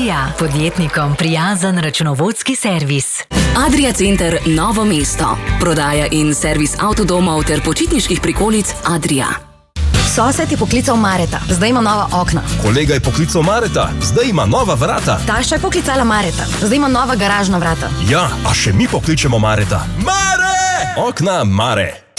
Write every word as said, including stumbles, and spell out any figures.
Adria, podjetnikom prijazen računovodski servis. Adria Center Novo mesto. Prodaja in servis avtodomov ter počitniških prikolic Adria. Sosed je poklical Mareta, zdaj ima nova okna. Kolega je poklical Mareta, zdaj ima nova vrata. Tašča je poklicala Mareta, zdaj ima nova garažna vrata. Ja, a še mi pokličemo Mareta. Mare! Okna Mare.